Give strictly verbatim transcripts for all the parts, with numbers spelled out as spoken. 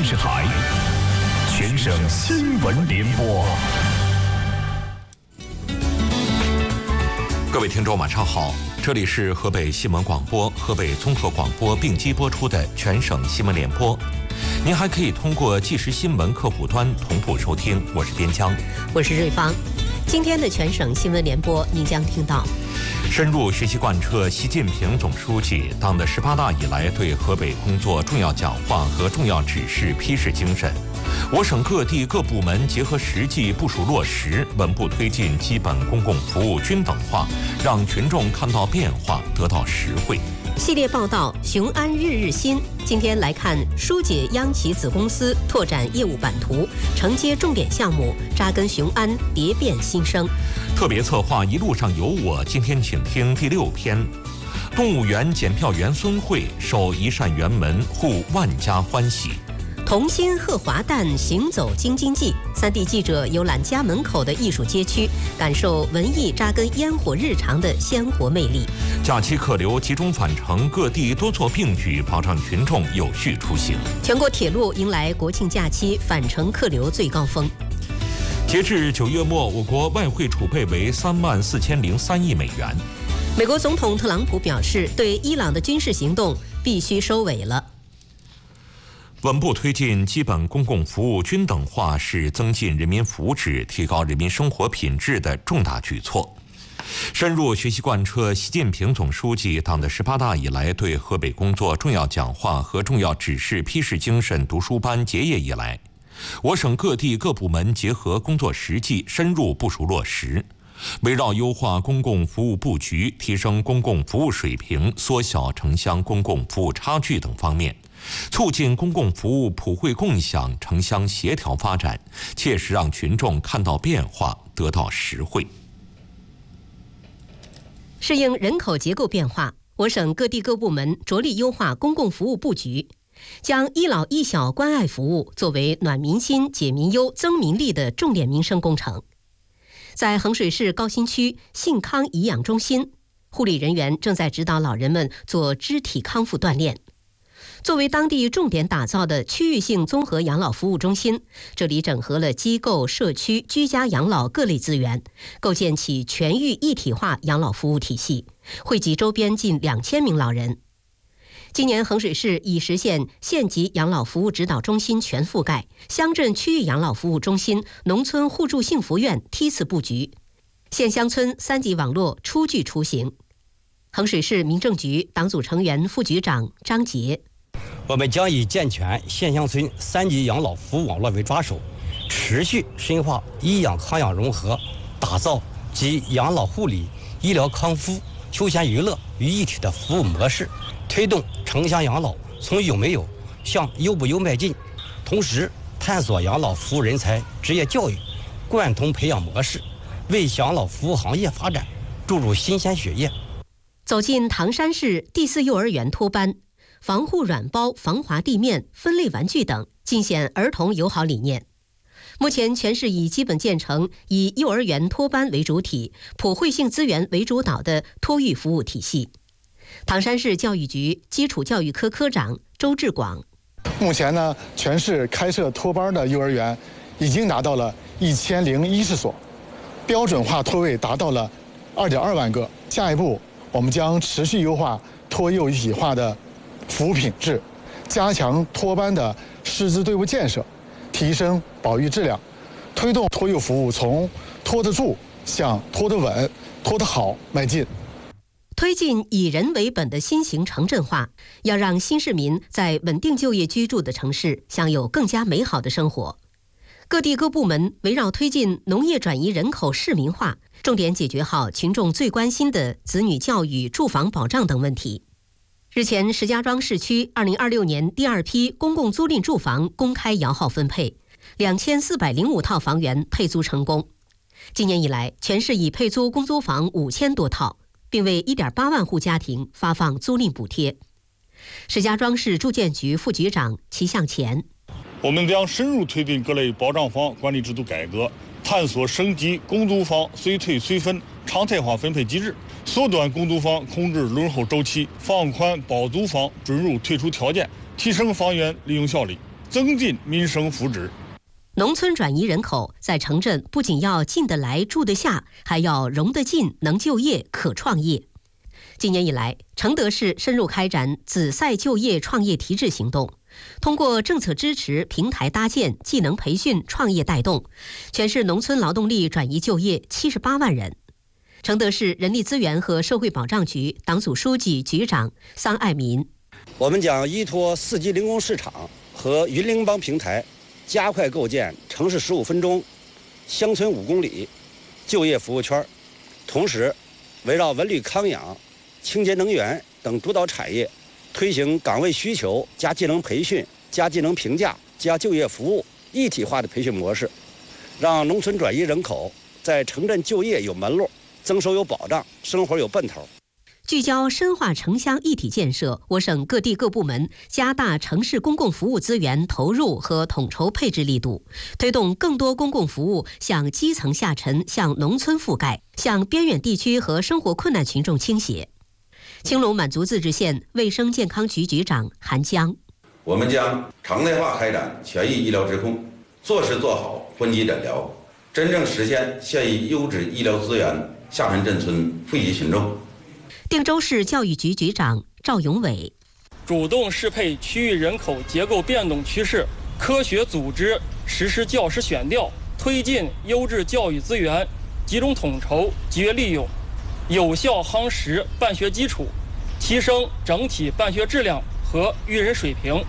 视台全省新闻联播。 各位听众，晚上好，这里是河北新闻广播、河北综合广播并机播出的全省新闻联播。您还可以通过即时新闻客户端同步收听。我是边疆， 我是瑞芳。今天的全省新闻联播，您将听到： 深入学习贯彻习近平总书记党的十八大以来对河北工作重要讲话和重要指示批示精神，我省各地各部门结合实际部署落实，稳步推进基本公共服务均等化，让群众看到变化，得到实惠。 系列报道雄安日日新，今天来看疏解央企子公司拓展业务版图，承接重点项目，扎根雄安，蝶变新生。 特别策划一路上有我，今天请听第六篇：动物园检票员孙慧守一扇园门，护万家欢喜。 童心贺华诞，行走京津冀。三地记者游览家门口的艺术街区，感受文艺扎根烟火日常的鲜活魅力。 假期客流集中返程，各地多做并举，保障群众有序出行。 全国铁路迎来国庆假期返程客流最高峰。 截至九月末，我国外汇储备为三万四千零三亿美元。 美国总统特朗普表示，对伊朗的军事行动必须收尾了。 稳步推进基本公共服务均等化是增进人民福祉、提高人民生活品质的重大举措。深入学习贯彻习近平总书记党的十八大以来对河北工作重要讲话和重要指示批示精神读书班结业以来，我省各地各部门结合工作实际，深入部署落实，围绕优化公共服务布局、提升公共服务水平、缩小城乡公共服务差距等方面，促进公共服务普惠共享、城乡协调发展，切实让群众看到变化，得到实惠。 适应人口结构变化，我省各地各部门着力优化公共服务布局，将一老一小关爱服务作为暖民心、解民忧、增民力的重点民生工程。在衡水市高新区信康颐养中心，护理人员正在指导老人们做肢体康复锻炼。作为当地重点打造的区域性综合养老服务中心，这里整合了机构、社区、居家养老各类资源，构建起全域一体化养老服务体系，惠及周边近两千名老人。今年衡水市已实现县级养老服务指导中心全覆盖，乡镇区域养老服务中心、农村互助幸福院梯次布局，县乡村三级网络初具雏形。衡水市民政局党组成员、副局长张杰： 我们将以健全县乡村三级养老服务网络为抓手，持续深化医养康养融合，打造集养老护理、医疗康复、休闲娱乐于一体的服务模式，推动城乡养老从有没有向优不优迈进。同时，探索养老服务人才职业教育贯通培养模式，为养老服务行业发展注入新鲜血液。 走进唐山市第四幼儿园托班，防护软包、防滑地面、分类玩具等，尽显儿童友好理念。目前全市已基本建成以幼儿园托班为主体、普惠性资源为主导的托育服务体系。唐山市教育局基础教育科科长周志广： 目前呢，全市开设托班的幼儿园已经达到了一千零一十所，标准化托位达到了二点二万个。下一步，我们将持续优化托幼一体化的服务品质，加强托班的师资队伍建设，提升保育质量，推动托幼服务从拖得住向拖得稳、拖得好迈进。 推进以人为本的新型城镇化，要让新市民在稳定就业居住的城市享有更加美好的生活。各地各部门围绕推进农业转移人口市民化，重点解决好群众最关心的子女教育、住房保障等问题。日前，石家庄市区二零二六年第二批公共租赁住房公开摇号分配，两千四百零五套房源配租成功。今年以来，全市已配租公租房五千多套，并为一点八万户家庭发放租赁补贴。石家庄市住建局副局长齐向前： 我们将深入推进各类保障房管理制度改革，探索升级公租房随退随分常态化分配机制，缩短公租房空置轮候周期，放宽保租房准入退出条件，提升房源利用效率。 增进民生福祉。 农村转移人口在城镇不仅要进得来、住得下，还要容得进、能就业、可创业。今年以来，承德市深入开展紫赛就业创业提质行动，通过政策支持、平台搭建、技能培训、创业带动，全市农村劳动力转移就业七十八万人。承德市人力资源和社会保障局党组书记、局长桑爱民， 我们将依托四级零工市场和云联帮平台，加快构建城市十五分钟、乡村五公里就业服务圈，同时围绕文旅康养、清洁能源等主导产业，推行岗位需求加技能培训加技能评价加就业服务一体化的培训模式，让农村转移人口在城镇就业有门路，增收有保障，生活有奔头。 聚焦深化城乡一体建设，我省各地各部门加大城市公共服务资源投入和统筹配置力度，推动更多公共服务向基层下沉、向农村覆盖、向边远地区和生活困难群众倾斜。青龙满族自治县卫生健康局局长韩江， 我们将常态化开展全域医疗直控，做实做好婚期诊疗，真正实现县域优质医疗资源下沉镇村惠及群众。 定州市教育局局长赵永伟， 主动适配区域人口结构变动趋势，科学组织实施教师选调，推进优质教育资源集中统筹节约利用，有效夯实办学基础，提升整体办学质量和育人水平。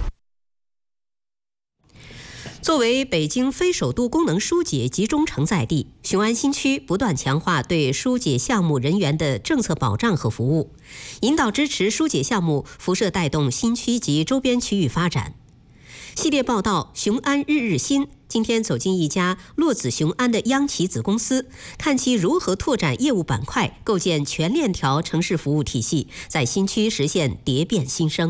作为北京非首都功能疏解集中承载地，雄安新区不断强化对疏解项目人员的政策保障和服务，引导支持疏解项目辐射带动新区及周边区域发展。系列报道《雄安日日新》今天走进一家洛子雄安的央企子公司，看其如何拓展业务板块，构建全链条城市服务体系，在新区实现蝶变新生。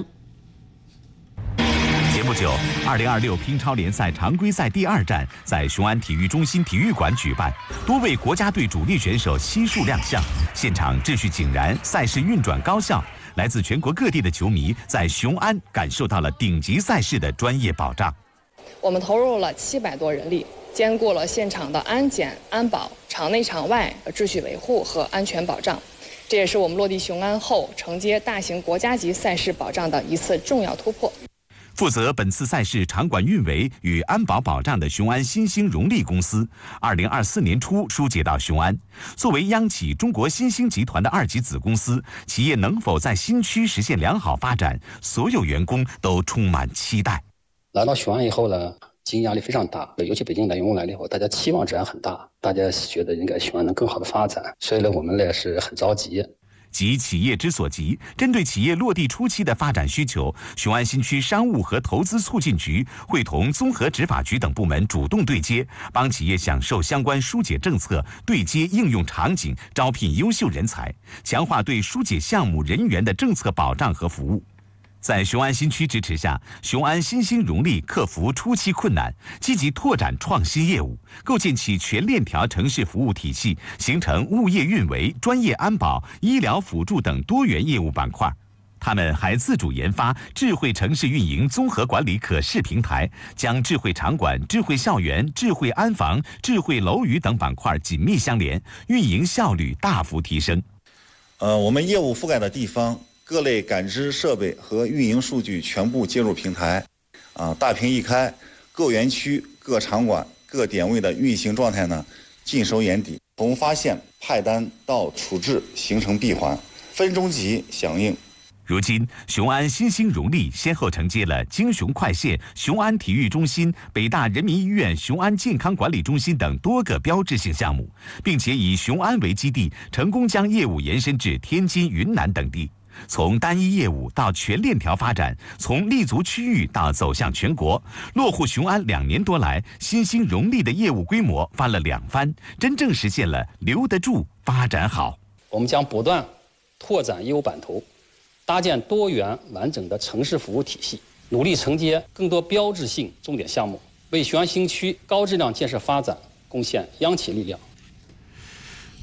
前不久，二零二六乒超联赛常规赛第二站在雄安体育中心体育馆举办，多位国家队主力选手悉数亮相，现场秩序井然，赛事运转高效。来自全国各地的球迷在雄安感受到了顶级赛事的专业保障。 我们投入了七百多人力，兼顾了现场的安检、安保、场内场外秩序维护和安全保障。这也是我们落地雄安后承接大型国家级赛事保障的一次重要突破。 负责本次赛事场馆运维与安保保障的雄安新兴荣利公司，二零二四年初疏解到雄安。作为央企中国新兴集团的二级子公司，企业能否在新区实现良好发展，所有员工都充满期待。 来到雄安以后呢，经营压力非常大，尤其北京来员工来了以后，大家期望值很大，大家觉得应该雄安能更好的发展，所以呢，我们呢是很着急。 急企业之所急，针对企业落地初期的发展需求，雄安新区商务和投资促进局会同综合执法局等部门主动对接，帮企业享受相关疏解政策，对接应用场景，招聘优秀人才，强化对疏解项目人员的政策保障和服务。在雄安新区支持下，雄安新兴荣利克服初期困难，积极拓展创新业务，构建起全链条城市服务体系，形成物业运维、专业安保、医疗辅助等多元业务板块。他们还自主研发智慧城市运营综合管理可视平台，将智慧场馆、智慧校园、智慧安防、智慧楼宇等板块紧密相连，运营效率大幅提升。 呃，我们业务覆盖的地方，各类感知设备和运营数据全部接入平台，啊，大屏一开，各园区、各场馆、各点位的运行状态呢，尽收眼底，从发现、派单到处置形成闭环，分钟级响应。 如今，雄安新兴荣利先后承接了京雄快线、雄安体育中心、北大人民医院雄安健康管理中心等多个标志性项目，并且以雄安为基地，成功将业务延伸至天津、云南等地。从单一业务到全链条发展，从立足区域到走向全国，落户雄安两年多来，新兴荣利的业务规模翻了两番，真正实现了留得住、发展好。 我们将不断拓展业务版图，搭建多元完整的城市服务体系，努力承接更多标志性重点项目，为雄安新区高质量建设发展贡献央企力量。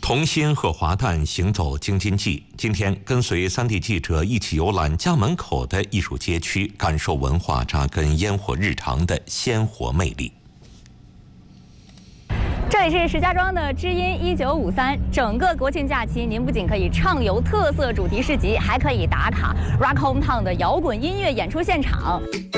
同心和华诞行走京津冀，今天跟随三地记者一起游览家门口的艺术街区，感受文化扎根烟火日常的鲜活魅力。 这里是石家庄的知音一九五三，整个国庆假期，您不仅可以畅游特色主题市集，还可以打卡 Rock Hometown 的摇滚音乐演出现场。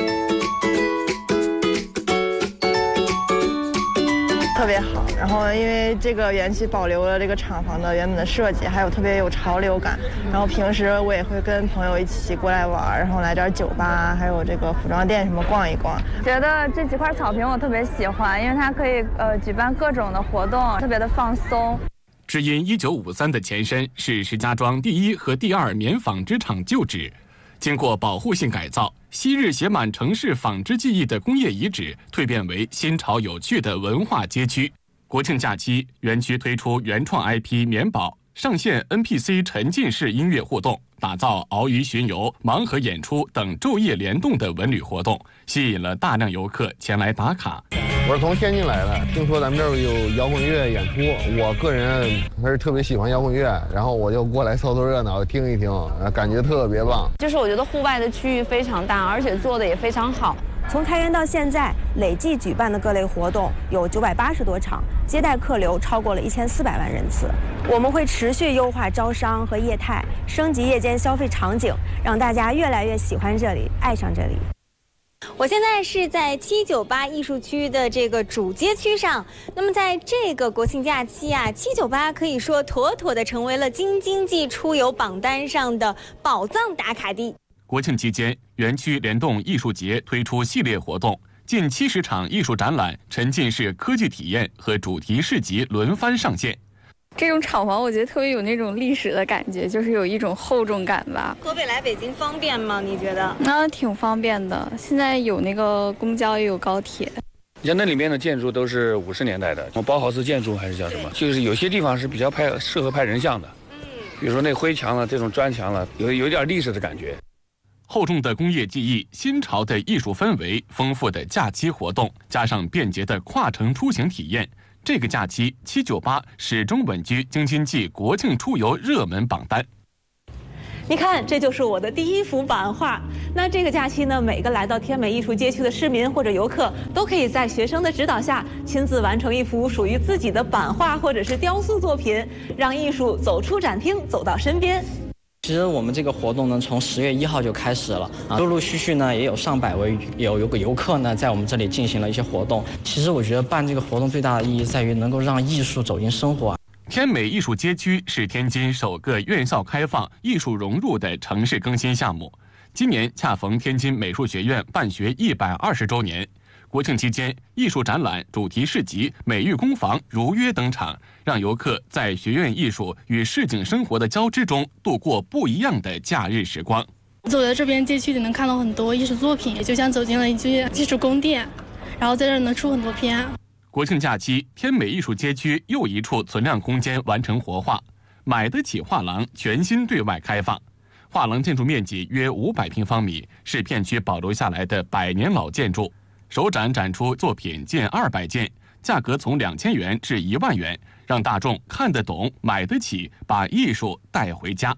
特别好，然后因为这个园区保留了这个厂房的原本的设计，还有特别有潮流感。然后平时我也会跟朋友一起过来玩，然后来点酒吧，还有这个服装店什么逛一逛。 觉得这几块草坪我特别喜欢，因为它可以呃举办各种的活动，特别的放松。 知音一九五三的前身是石家庄第一和第二棉纺织厂旧址。经过保护性改造，昔日写满城市纺织记忆的工业遗址蜕变为新潮有趣的文化街区。国庆假期，园区推出原创 I P 棉宝，上线 N P C 沉浸式音乐互动，打造鳌鱼巡游、盲盒演出等昼夜联动的文旅活动，吸引了大量游客前来打卡。 我是从天津来的，听说咱们这儿有摇滚乐演出，我个人还是特别喜欢摇滚乐，然后我就过来凑凑热闹，听一听，感觉特别棒。 就是我觉得户外的区域非常大，而且做的也非常好。 从开园到现在，累计举办的各类活动有九百八十多场，接待客流超过了一千四百万人次。我们会持续优化招商和业态，升级夜间消费场景，让大家越来越喜欢这里，爱上这里。 我现在是在七九八艺术区的这个主街区上。那么在这个国庆假期啊，七九八可以说妥妥的成为了京津冀出游榜单上的宝藏打卡地。 国庆期间，园区联动艺术节推出系列活动，近七十场艺术展览、沉浸式科技体验和主题市集轮番上线。 这种厂房我觉得特别有那种历史的感觉，就是有一种厚重感吧。 河北来北京方便吗？你觉得？ 那挺方便的，现在有那个公交也有高铁。 你像那里面的建筑都是五十年代的，包豪斯建筑还是叫什么？就是有些地方是比较拍适合拍人像的，比如说那灰墙了、这种砖墙了，有有点历史的感觉。 厚重的工业记忆、新潮的艺术氛围、丰富的假期活动，加上便捷的跨城出行体验。这个假期，七九八始终稳居京津冀国庆出游热门榜单。 你看，这就是我的第一幅版画。那这个假期呢，每个来到天美艺术街区的市民或者游客，都可以在学生的指导下，亲自完成一幅属于自己的版画或者是雕塑作品，让艺术走出展厅，走到身边。 其实我们这个活动呢，从十月一号就开始了啊，陆陆续续呢也有上百位有有个游客呢在我们这里进行了一些活动。其实我觉得办这个活动最大的意义在于能够让艺术走进生活。 天美艺术街区是天津首个院校开放、艺术融入的城市更新项目。今年恰逢天津美术学院办学一百二十周年。国庆期间，艺术展览、主题市集、美育工坊如约登场，让游客在学院艺术与市井生活的交织中度过不一样的假日时光。 走在这边街区里能看到很多艺术作品，也就像走进了一具艺术宫殿，然后在这儿能出很多片。 国庆假期，天美艺术街区又一处存量空间完成活化，买得起画廊全新对外开放。画廊建筑面积约五百平方米，是片区保留下来的百年老建筑。首展展出作品近二百件，价格从两千元至一万元，让大众看得懂、买得起，把艺术带回家。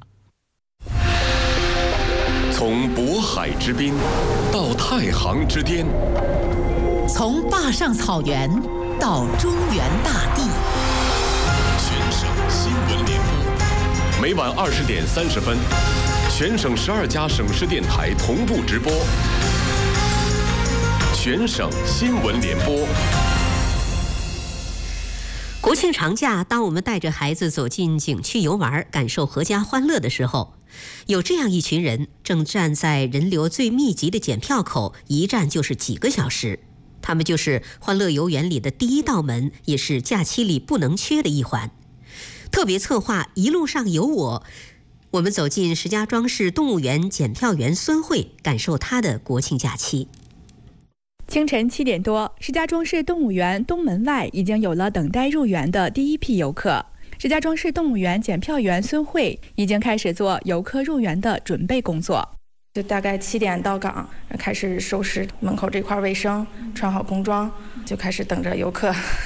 从渤海之滨到太行之巅， 从坝上草原到中原大地， 全省新闻联播，每晚二十点三十分，全省十二家省市电台同步直播。全省新闻联播。 国庆长假，当我们带着孩子走进景区游玩，感受阖家欢乐的时候，有这样一群人正站在人流最密集的检票口，一站就是几个小时。他们就是欢乐游园里的第一道门，也是假期里不能缺的一环。特别策划一路上有我，我们走进石家庄市动物园检票员孙慧，感受她的国庆假期。 清晨七点多，石家庄市动物园东门外已经有了等待入园的第一批游客。石家庄市动物园检票员孙慧已经开始做游客入园的准备工作。 就大概七点到岗，开始收拾门口这块卫生，穿好工装，就开始等着游客。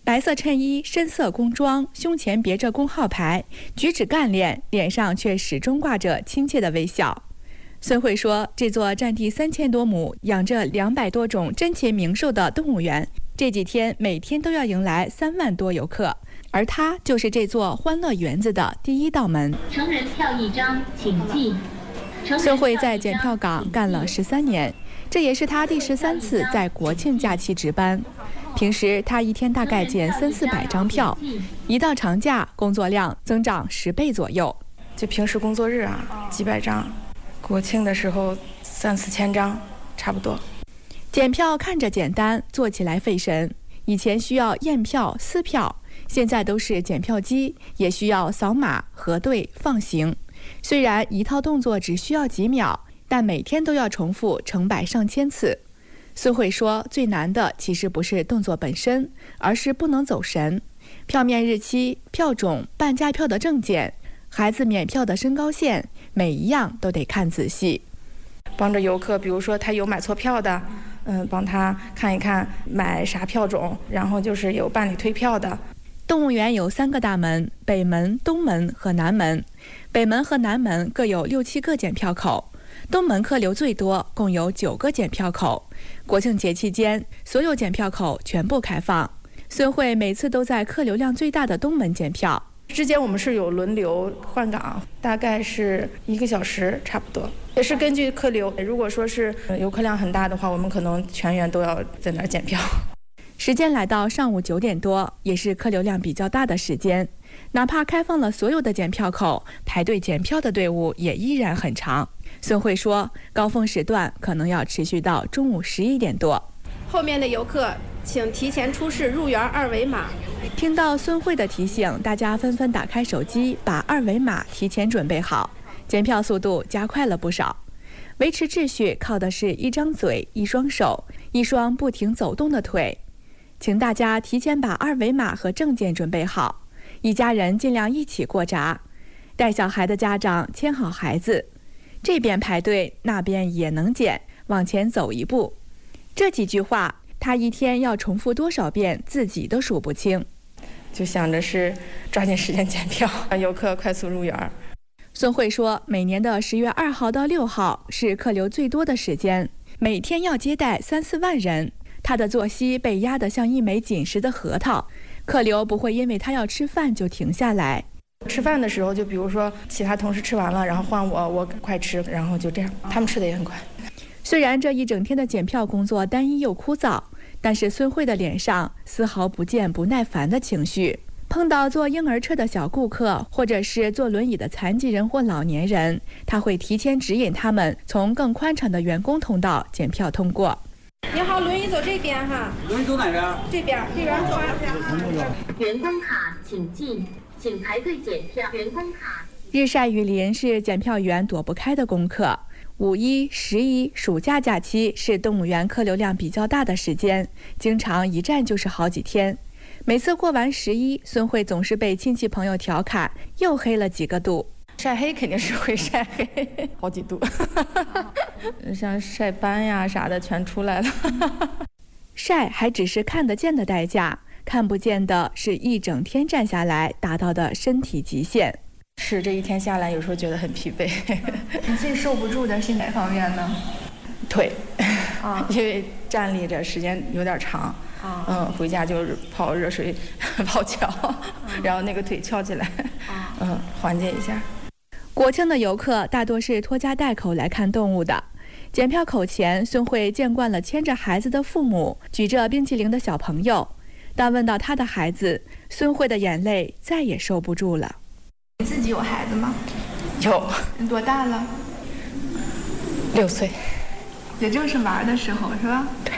白色衬衣、深色工装，胸前别着工号牌，举止干练，脸上却始终挂着亲切的微笑。孙慧说，这座占地三千多亩、养着两百多种珍禽名兽的动物园，这几天每天都要迎来三万多游客，而它就是这座欢乐园子的第一道门。 成人票一张，请进。 孙慧在检票岗干了十三年，这也是她第十三次在国庆假期值班。平时她一天大概检三四百张票，一到长假，工作量增长十倍左右。 就平时工作日啊，几百张。国庆的时候三四千张差不多。 检票看着简单，做起来费神。以前需要验票、撕票，现在都是检票机，也需要扫码、核对、放行。虽然一套动作只需要几秒，但每天都要重复成百上千次。孙慧说，最难的其实不是动作本身，而是不能走神。票面日期、票种、半价票的证件、孩子免票的身高线，每一样都得看仔细。 帮着游客，比如说他有买错票的，嗯，帮他看一看买啥票种，然后就是有办理退票的。 动物园有三个大门，北门、东门和南门。北门和南门各有六七个检票口，东门客流最多，共有九个检票口。国庆节期间，所有检票口全部开放。孙慧每次都在客流量最大的东门检票。 之间我们是有轮流换岗，大概是一个小时差不多，也是根据客流。如果说是游客量很大的话，我们可能全员都要在那儿检票。 时间来到上午九点多，也是客流量比较大的时间。哪怕开放了所有的检票口，排队检票的队伍也依然很长。孙慧说，高峰时段可能要持续到中午十一点多。 后面的游客请提前出示入园二维码。 听到孙慧的提醒，大家纷纷打开手机，把二维码提前准备好，检票速度加快了不少。维持秩序靠的是一张嘴、一双手、一双不停走动的腿。请大家提前把二维码和证件准备好，一家人尽量一起过闸。带小孩的家长牵好孩子，这边排队，那边也能检，往前走一步。这几句话，他一天要重复多少遍，自己都数不清。 就想着是抓紧时间检票，让游客快速入园。 孙慧说，每年的十月二号到六号是客流最多的时间，每天要接待三四万人。他的作息被压得像一枚紧实的核桃，客流不会因为他要吃饭就停下来。 吃饭的时候，就比如说其他同事吃完了，然后换我，我快吃，然后就这样，他们吃的也很快。 虽然这一整天的检票工作单一又枯燥，但是孙慧的脸上丝毫不见不耐烦的情绪。碰到坐婴儿车的小顾客，或者是坐轮椅的残疾人或老年人，他会提前指引他们从更宽敞的员工通道检票通过。 你好，轮椅走这边哈。 轮椅走哪边？ 这边，这边走。 员工卡请进，请排队检票。员工卡。 日晒雨淋是检票员躲不开的功课。五一、十一、暑假假期是动物园客流量比较大的时间，经常一站就是好几天。每次过完十一，孙慧总是被亲戚朋友调侃又黑了几个度。 晒黑肯定是会晒黑，好几度，像晒斑呀啥的全出来了。 晒还只是看得见的代价，看不见的是一整天站下来达到的身体极限。 是这一天下来，有时候觉得很疲惫。 你最受不住的是哪方面呢？ 腿，啊，因为站立着时间有点长。啊、嗯，回家就是泡热水泡脚，然后那个腿翘起来，嗯，缓解一下。 国庆的游客大多是拖家带口来看动物的。检票口前，孙慧见惯了牵着孩子的父母，举着冰淇淋的小朋友。当问到他的孩子，孙慧的眼泪再也收不住了。 你自己有孩子吗？ 有。 你多大了？ 六岁。 也正是玩的时候，是吧？ 对。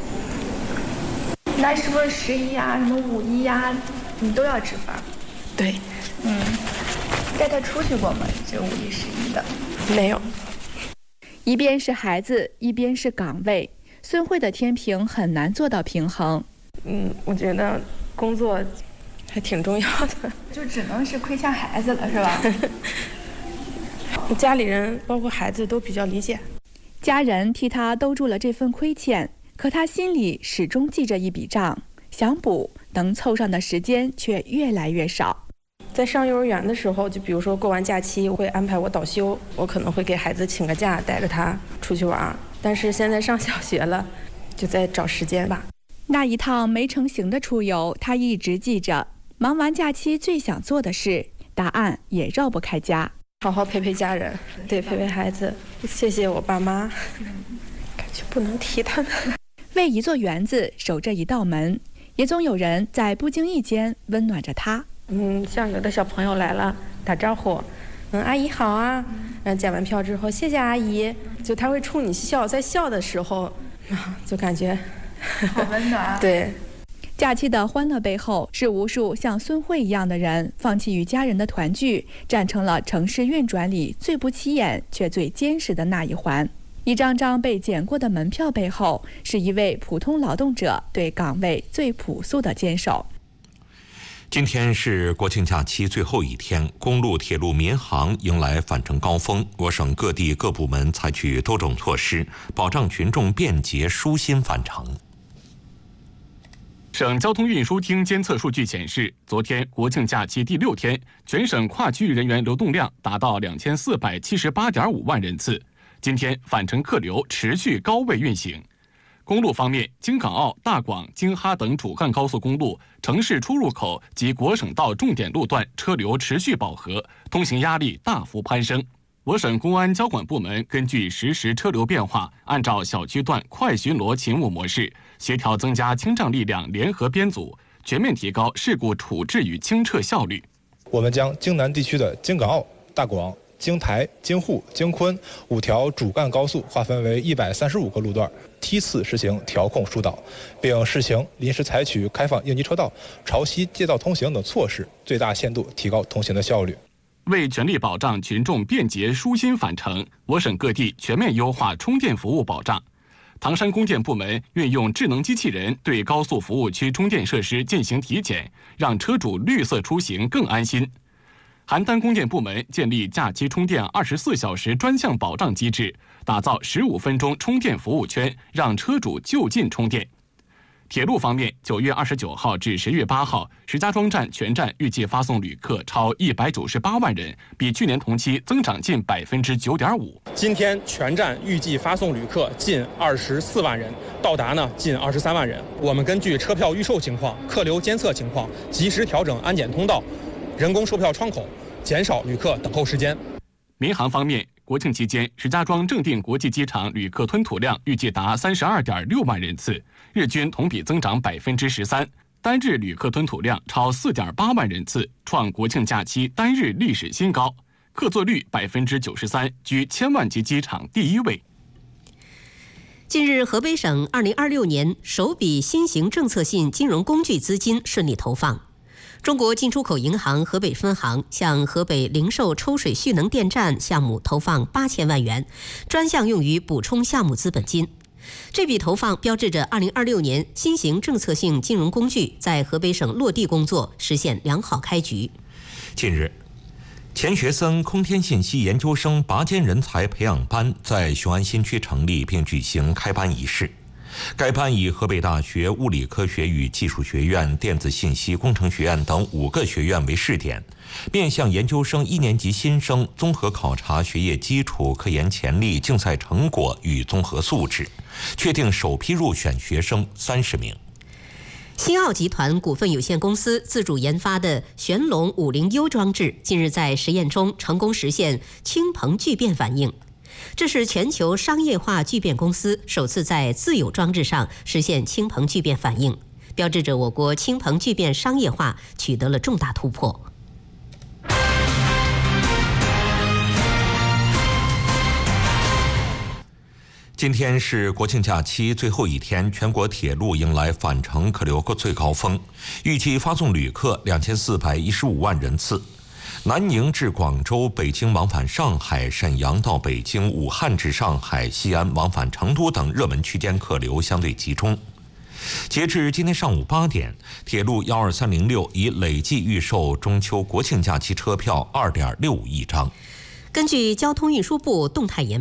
那是不是十一呀、什么五一呀，你都要值班？ 对。 嗯。带他出去过吗？这五一、十一的？ 没有。 一边是孩子，一边是岗位，孙慧的天平很难做到平衡。 嗯，我觉得工作还挺重要的。 就只能是亏欠孩子了，是吧？ 家里人包括孩子都比较理解。 家人替他兜住了这份亏欠，可他心里始终记着一笔账，想补能凑上的时间却越来越少。 在上幼儿园的时候，就比如说过完假期，我会安排我导修，我可能会给孩子请个假，带着他出去玩。但是现在上小学了，就在找时间吧。 那一趟没成行的出游，他一直记着。忙完假期最想做的事，答案也绕不开家。 好好陪陪家人，对，陪陪孩子。谢谢我爸妈，感觉不能提他们。 为一座园子守着一道门，也总有人在不经意间温暖着他。 嗯，像有的小朋友来了，打招呼，嗯，阿姨好啊。然后检完票之后，谢谢阿姨，就他会冲你笑，在笑的时候，啊，就感觉好温暖。 对。 假期的欢乐背后，是无数像孙慧一样的人放弃与家人的团聚，站成了城市运转里最不起眼却最坚实的那一环。一张张被剪过的门票背后，是一位普通劳动者对岗位最朴素的坚守。 今天是国庆假期最后一天，公路、铁路、民航迎来返程高峰。我省各地各部门采取多种措施，保障群众便捷舒心返程。 省交通运输厅监测数据显示，昨天国庆假期第六天，全省跨区域人员流动量达到两千四百七十八点五万人次。今天返程客流持续高位运行。公路方面，京港澳、大广、京哈等主干高速公路、城市出入口及国省道重点路段车流持续饱和，通行压力大幅攀升。我省公安交管部门根据实时车流变化，按照小区段快巡逻勤务模式，协调增加清障力量联合编组，全面提高事故处置与清撤效率。 我们将京南地区的京港澳、大广、京台、京沪、京昆五条主干高速划分为一百三十五个路段，梯次实行调控疏导，并试行临时采取开放应急车道、潮汐借道通行等措施，最大限度提高通行的效率。 为全力保障群众便捷舒心返程，我省各地全面优化充电服务保障。唐山供电部门运用智能机器人对高速服务区充电设施进行体检，让车主绿色出行更安心。邯郸供电部门建立假期充电二十四小时专项保障机制，打造十五分钟充电服务圈，让车主就近充电。铁路方面，九月二十九号至十月八号，石家庄站全站预计发送旅客超一百九十八万人，比去年同期增长近百分之九点五。 今天全站预计发送旅客近二十四万人，到达呢近二十三万人。我们根据车票预售情况、客流监测情况，及时调整安检通道、人工售票窗口，减少旅客等候时间。 民航方面，国庆期间，石家庄正定国际机场旅客吞吐量预计达三十二点六万人次，日均同比增长百分之十三，单日旅客吞吐量超四点八万人次，创国庆假期单日历史新高，客座率百分之九十三，居千万级机场第一位。 近日，河北省二零二六年首笔新型政策性金融工具资金顺利投放。中国进出口银行河北分行向河北零售抽水蓄能电站项目投放八千万元，专项用于补充项目资本金。这笔投放标志着二零二六年新型政策性金融工具在河北省落地工作实现良好开局。 近日，钱学森空天信息研究生拔尖人才培养班在雄安新区成立并举行开班仪式。该班以河北大学物理科学与技术学院、电子信息工程学院等五个学院为试点，面向研究生一年级新生综合考察学业基础、科研潜力、竞赛成果与综合素质，确定首批入选学生三十名。 新奥集团股份有限公司自主研发的玄龙五零 U 装置，近日在实验中成功实现氢硼聚变反应。这是全球商业化聚变公司首次在自有装置上实现氢硼聚变反应，标志着我国氢硼聚变商业化取得了重大突破。 今天是国庆假期最后一天，全国铁路迎来返程客流最高峰，预计发送旅客两千四百一十五万人次。南宁至广州、北京往返上海、沈阳到北京、武汉至上海、西安往返成都等热门区间客流相对集中。截至今天上午八点，铁路幺二三零六已累计预售中秋国庆假期车票二点六五亿张。 根据交通运输部动态研判，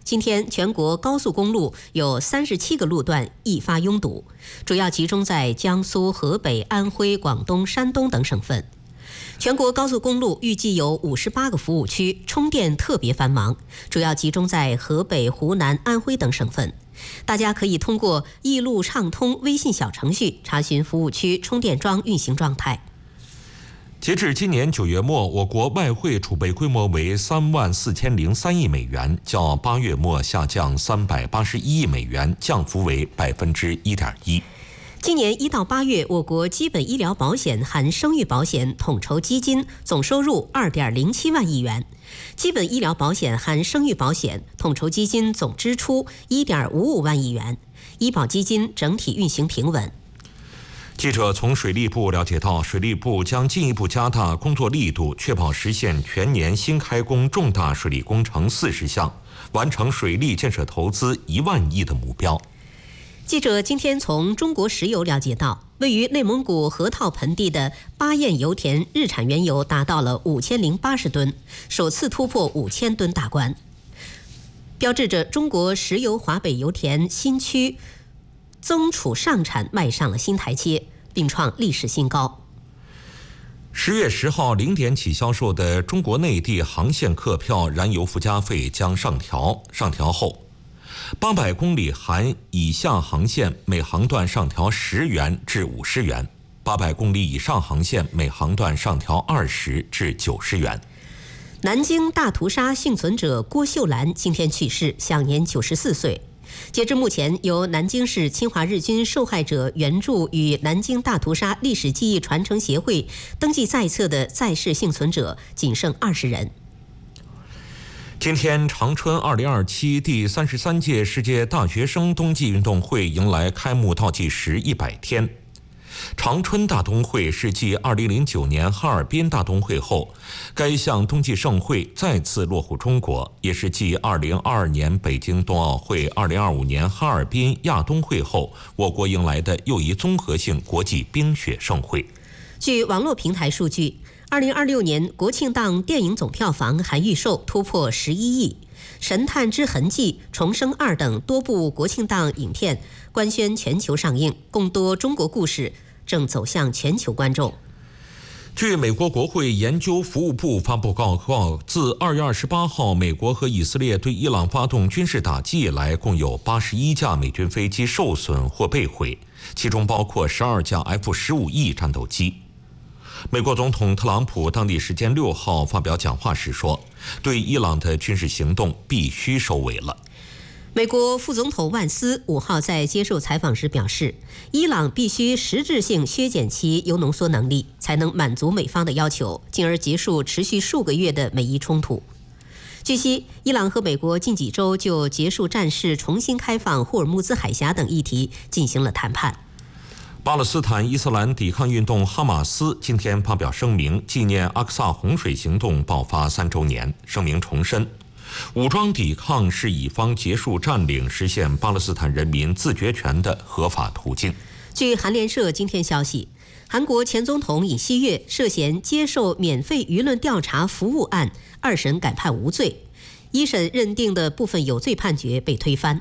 今天全国高速公路有三十七个路段易发拥堵，主要集中在江苏、河北、安徽、广东、山东等省份。全国高速公路预计有五十八个服务区，充电特别繁忙，主要集中在河北、湖南、安徽等省份。大家可以通过易路畅通微信小程序查询服务区充电桩运行状态。 截至今年九月末，我国外汇储备规模为三万四千零三亿美元，较八月末下降三百八十一亿美元，降幅为百分之一点一。 今年一到八月，我国基本医疗保险含生育保险统筹基金总收入二点零七万亿元，基本医疗保险含生育保险统筹基金总支出一点五五万亿元，医保基金整体运行平稳。 记者从水利部了解到，水利部将进一步加大工作力度，确保实现全年新开工重大水利工程四十项，完成水利建设投资一万亿的目标。 记者今天从中国石油了解到，位于内蒙古河套盆地的巴彦油田日产原油达到了五千零八十吨，首次突破五千吨大关，标志着中国石油华北油田新区增储上产迈上了新台阶，并创历史新高。 十月十号零点起销售的中国内地航线客票燃油附加费将上调，上调后，八百公里含以下航线每航段上调十元至五十元，八百公里以上航线每航段上调二十至九十元。 南京大屠杀幸存者郭秀兰今天去世，享年九十四岁。截至目前，由南京市侵华日军受害者援助与南京大屠杀历史记忆传承协会登记在册的在世幸存者仅剩二十人。 今天，长春二零二七第三十三届世界大学生冬季运动会迎来开幕倒计时一百天。长春大冬会是继二零零九年哈尔滨大冬会后，该项冬季盛会再次落户中国，也是继二零二二年北京冬奥会、二零二五年哈尔滨亚冬会后，我国迎来的又一综合性国际冰雪盛会。 据网络平台数据，二零二六年国庆档电影总票房含预售突破十一亿，《神探之痕迹》、《重生二》等多部国庆档影片官宣全球上映，更多中国故事正走向全球观众。 据美国国会研究服务部发布报告，自二月二十八号美国和以色列对伊朗发动军事打击以来，共有八十一架美军飞机受损或被毁，其中包括十二架 F 十五 E 战斗机。美国总统特朗普当地时间六号发表讲话时说，对伊朗的军事行动必须收尾了。 美国副总统万斯五号在接受采访时表示，伊朗必须实质性削减其铀浓缩能力，才能满足美方的要求，进而结束持续数个月的美伊冲突。据悉，伊朗和美国近几周就结束战事、重新开放霍尔木兹海峡等议题进行了谈判。 巴勒斯坦伊斯兰抵抗运动哈马斯今天发表声明，纪念阿克萨洪水行动爆发三周年。声明重申，武装抵抗是以方结束占领、实现巴勒斯坦人民自决权的合法途径。 据韩联社今天消息，韩国前总统尹锡悦涉嫌接受免费舆论调查服务案，二审改判无罪，一审认定的部分有罪判决被推翻。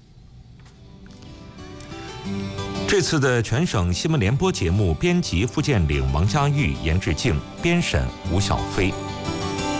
这次的全省新闻联播节目编辑付建岭、王佳玉、严志静，编审吴小飞。